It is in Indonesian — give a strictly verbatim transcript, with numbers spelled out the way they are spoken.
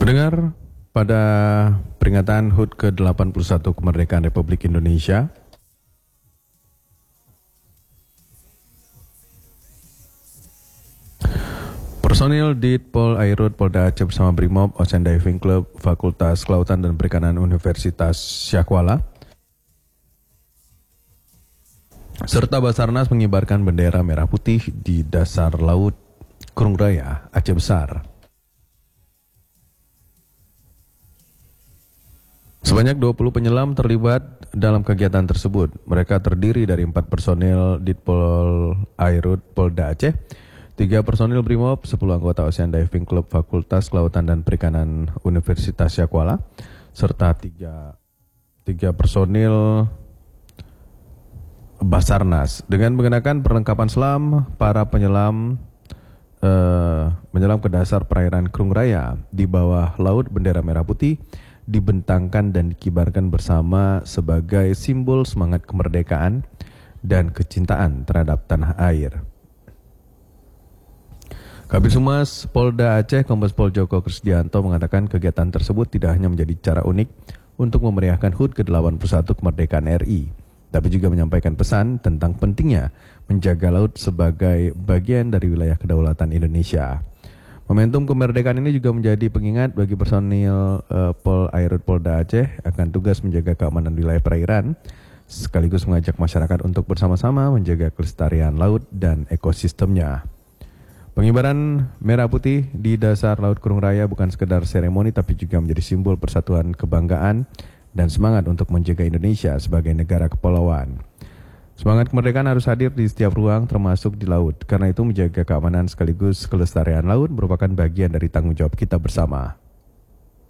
Pendengar, pada peringatan H U T ke delapan puluh satu kemerdekaan Republik Indonesia, personil Ditpol Airut Polda Aceh bersama Brimob, Ocean Diving Club, Fakultas Kelautan dan Perikanan Universitas Syakwala, serta Basarnas mengibarkan bendera merah putih di dasar laut Krung Raya, Aceh Besar. Sebanyak dua puluh penyelam terlibat dalam kegiatan tersebut. Mereka terdiri dari empat personil Ditpol Airut Polda Aceh, tiga personil Brimob, sepuluh anggota Ocean Diving Club Fakultas Kelautan dan Perikanan Universitas Syakwala, serta tiga, tiga personil Basarnas. Dengan mengenakan perlengkapan selam, para penyelam uh, menyelam ke dasar perairan Krung Raya di bawah laut bendera merah putih dibentangkan dan dikibarkan bersama sebagai simbol semangat kemerdekaan dan kecintaan terhadap tanah air. Kabid Humas Polda Aceh Kombes Pol Joko Krisdianto mengatakan kegiatan tersebut tidak hanya menjadi cara unik untuk memeriahkan H U T ke delapan puluh satu kemerdekaan R I, tapi juga menyampaikan pesan tentang pentingnya menjaga laut sebagai bagian dari wilayah kedaulatan Indonesia. Momentum kemerdekaan ini juga menjadi pengingat bagi personil uh, Pol Airut Polda Aceh akan tugas menjaga keamanan wilayah perairan, sekaligus mengajak masyarakat untuk bersama-sama menjaga kelestarian laut dan ekosistemnya. Pengibaran merah putih di dasar laut Krung Raya bukan sekedar seremoni, tapi juga menjadi simbol persatuan, kebanggaan, dan semangat untuk menjaga Indonesia sebagai negara kepulauan. Semangat kemerdekaan harus hadir di setiap ruang, termasuk di laut. Karena itu menjaga keamanan sekaligus kelestarian laut merupakan bagian dari tanggung jawab kita bersama.